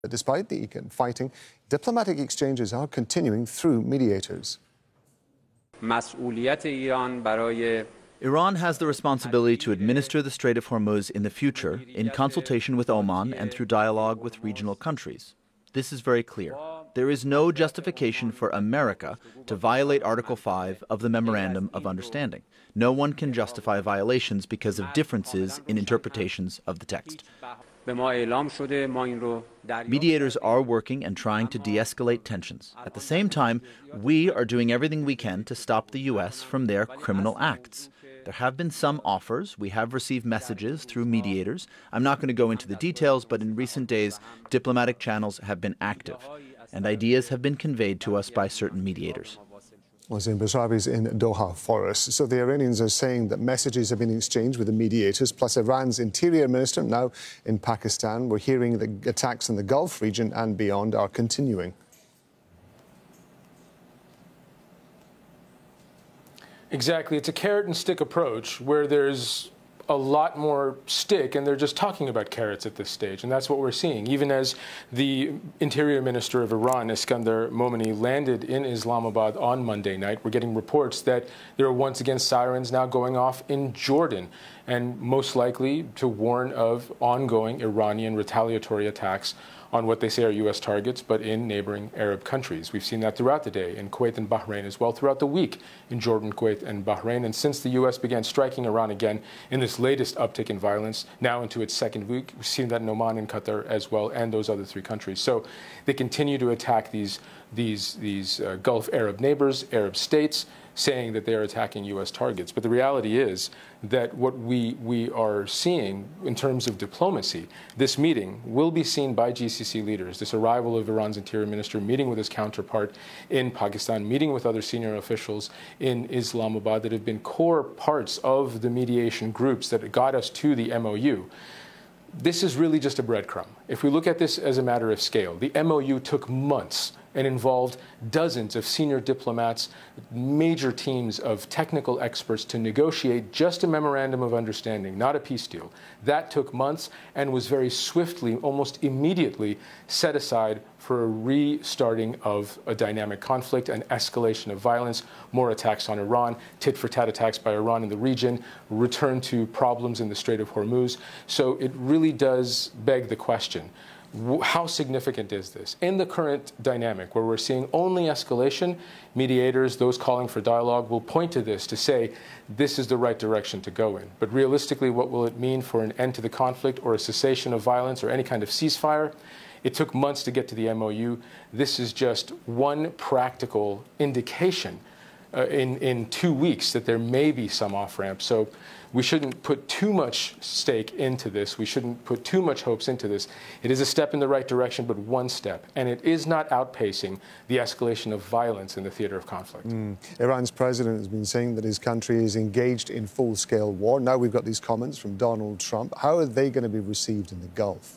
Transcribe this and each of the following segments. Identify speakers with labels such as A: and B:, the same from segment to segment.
A: Despite the fighting, diplomatic exchanges are continuing through mediators.
B: Iran has the responsibility to administer the Strait of Hormuz in the future in consultation with Oman and through dialogue with regional countries. This is very clear. There is no justification for America to violate Article 5 of the Memorandum of Understanding. No one can justify violations because of differences in interpretations of the text. Mediators are working and trying to de-escalate tensions. At the same time, we are doing everything we can to stop the U.S. from their criminal acts. There have been some offers. We have received messages through mediators. I'm not going to go into the details, but in recent days, diplomatic channels have been active, and ideas have been conveyed to us by certain mediators.
A: Zain Basrawi is in Doha for us. So the Iranians are saying that messages have been exchanged with the mediators, plus Iran's interior minister now in Pakistan. We're hearing the attacks in the Gulf region and beyond are continuing.
C: Exactly. It's a carrot and stick approach where there's a lot more stick, and they're just talking about carrots at this stage. And that's what we're seeing. Even as the Interior Minister of Iran, Iskandar Momeni, landed in Islamabad on Monday night, we're getting reports that there are once again sirens now going off in Jordan, and most likely to warn of ongoing Iranian retaliatory attacks on what they say are U.S. targets, but in neighboring Arab countries. We've seen that throughout the day in Kuwait and Bahrain as well, throughout the week in Jordan, Kuwait, and Bahrain. And since the U.S. began striking Iran again in this latest uptick in violence, now into its second week, we've seen that in Oman and Qatar as well, and those other three countries. So they continue to attack these Gulf Arab neighbors, Arab states, saying that they're attacking U.S. targets. But the reality is that what we are seeing in terms of diplomacy, this meeting will be seen by GCC leaders, this arrival of Iran's interior minister, meeting with his counterpart in Pakistan, meeting with other senior officials in Islamabad that have been core parts of the mediation groups that got us to the MOU. This is really just a breadcrumb. If we look at this as a matter of scale, the MOU took months and involved dozens of senior diplomats, major teams of technical experts to negotiate just a memorandum of understanding, not a peace deal. That took months and was very swiftly, almost immediately, set aside for a restarting of a dynamic conflict, an escalation of violence, more attacks on Iran, tit-for-tat attacks by Iran in the region, return to problems in the Strait of Hormuz. So it really does beg the question, how significant is this? In the current dynamic, where we're seeing only escalation, mediators, those calling for dialogue, will point to this to say this is the right direction to go in. But realistically, what will it mean for an end to the conflict or a cessation of violence or any kind of ceasefire? It took months to get to the MOU. This is just one practical indication in 2 weeks that there may be some off-ramp. So we shouldn't put too much stake into this. We shouldn't put too much hopes into this. It is a step in the right direction, but one step. And it is not outpacing the escalation of violence in the theater of conflict.
A: Iran's president has been saying that his country is engaged in full-scale war. Now we've got these comments from Donald Trump. How are they going to be received in the Gulf?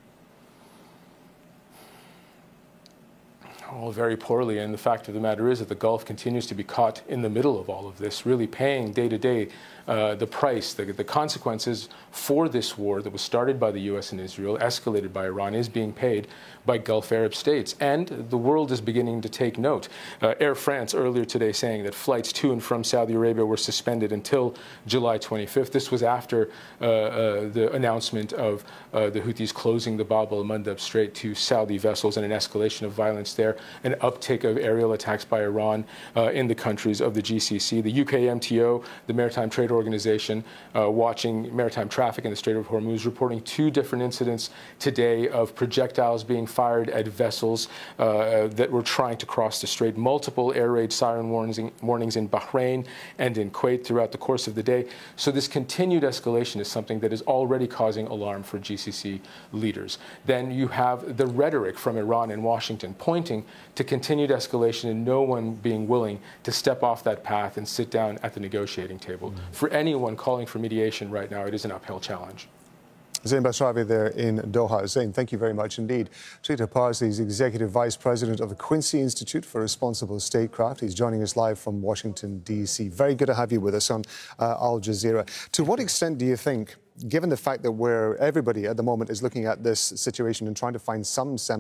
C: Oh, very poorly. And the fact of the matter is that the Gulf continues to be caught in the middle of all of this, really paying day to day the price, the consequences for this war that was started by the U.S. and Israel, escalated by Iran, is being paid by Gulf Arab states. And the world is beginning to take note. Air France earlier today saying that flights to and from Saudi Arabia were suspended until July 25th. This was after the announcement of the Houthis closing the Bab el-Mandeb Strait to Saudi vessels and an escalation of violence there, an uptick of aerial attacks by Iran in the countries of the GCC. The UK MTO, the Maritime Trade Organization, watching maritime traffic in the Strait of Hormuz, reporting 2 different incidents today of projectiles being fired at vessels that were trying to cross the strait. Multiple air raid siren warnings in Bahrain and in Kuwait throughout the course of the day. So this continued escalation is something that is already causing alarm for GCC leaders. Then you have the rhetoric from Iran and Washington pointing to continued escalation and no one being willing to step off that path and sit down at the negotiating table. For anyone calling for mediation right now, it is an uphill challenge.
A: Zain Basrawi there in Doha. Zain, thank you very much indeed. Trita Parsi is Executive Vice President of the Quincy Institute for Responsible Statecraft. He's joining us live from Washington, D.C. Very good to have you with us on Al Jazeera. To what extent do you think, given the fact that everybody at the moment is looking at this situation and trying to find some semblance